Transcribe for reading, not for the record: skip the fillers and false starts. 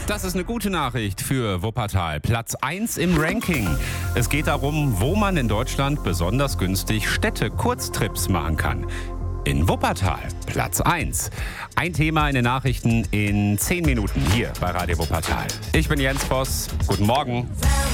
Das ist eine gute Nachricht für Wuppertal. Platz 1 im Ranking. Es geht darum, wo man in Deutschland besonders günstig Städte-Kurztrips machen kann. In Wuppertal, Platz 1. Ein Thema in den Nachrichten in 10 Minuten hier bei Radio Wuppertal. Ich bin Jens Voss. Guten Morgen.